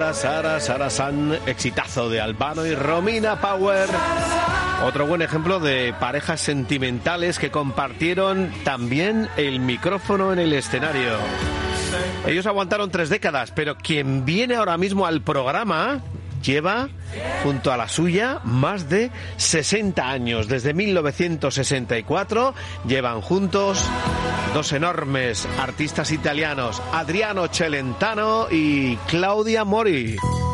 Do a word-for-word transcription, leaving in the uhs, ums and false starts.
Sara, Sara, Sara San, exitazo de Albano y Romina Power. Otro buen ejemplo de parejas sentimentales que compartieron también el micrófono en el escenario. Ellos aguantaron tres décadas, pero quien viene ahora mismo al programa lleva, junto a la suya, más de sesenta años. Desde mil novecientos sesenta y cuatro llevan juntos dos enormes artistas italianos, Adriano Celentano y Claudia Mori.